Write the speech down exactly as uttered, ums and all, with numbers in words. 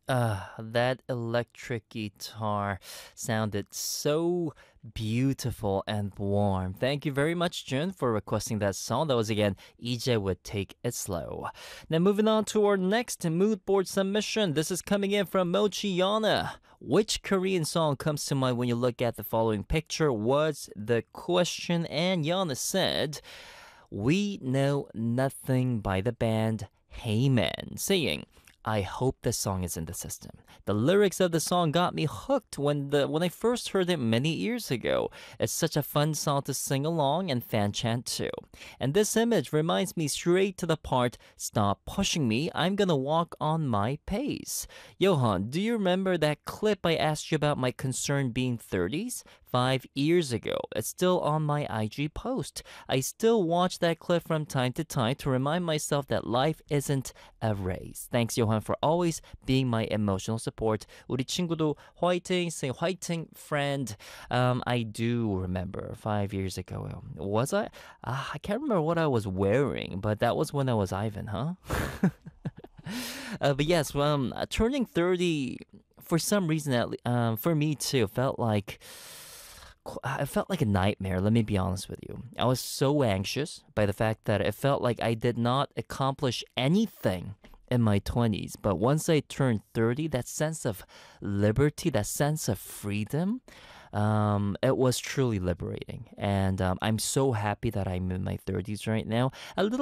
Uh, that electric guitar sounded so beautiful and warm. Thank you very much, Jun, for requesting that song. That was again E J would Take It Slow. Now moving on to our next mood board submission. This is coming in from Mochi Yana. Which Korean song comes to mind when you look at the following picture? Was the question, and Yana said, "We Know Nothing" by the band Heyman, saying, I hope this song is in the system. The lyrics of the song got me hooked when the when I first heard it many years ago. It's such a fun song to sing along and fan chant to. And this image reminds me straight to the part, stop pushing me, I'm gonna walk on my pace. Johan, do you remember that clip I asked you about my concern being thirties? Five years ago. It's still on my I G post. I still watch that clip from time to time to remind myself that life isn't a race. Thanks, Johan, for always being my emotional support. 우리 친구도 화이팅, say 화이팅, friend. Um, I do remember five years ago. Was I? Uh, I can't remember what I was wearing, but that was when I was Ivan, huh? Uh, but yes, um, turning thirty, for some reason, at le- um, for me too, felt like I felt like a nightmare, let me be honest with you. I was so anxious by the fact that it felt like I did not accomplish anything in my twenties. But once I turned thirty, that sense of liberty, that sense of freedom, um, it was truly liberating. And um, I'm so happy that I'm in my thirties right now. A little